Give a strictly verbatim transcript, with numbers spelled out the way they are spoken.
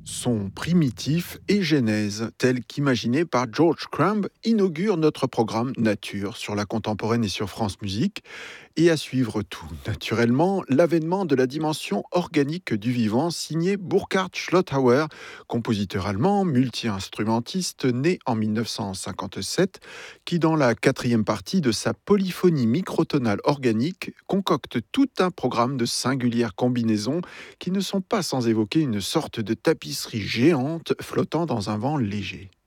Son primitif et genèse, tel qu'imaginé par George Crumb, inaugure notre programme Nature sur la contemporaine et sur France Musique. Et à suivre tout, naturellement, l'avènement de la dimension organique du vivant signé Burkhard Schlothauer, compositeur allemand, multi-instrumentiste né en mille neuf cent cinquante-sept, qui dans la quatrième partie de sa polyphonie microtonale organique concocte tout un programme de singulières combinaisons qui ne sont pas sans évoquer une sorte de tapisserie géante flottant dans un vent léger.